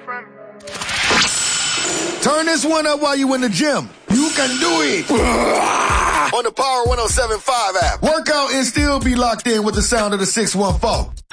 Turn this one up while you in the gym. You can do it. On the Power 107.5 app. Work out and still be locked in with the sound of the 614.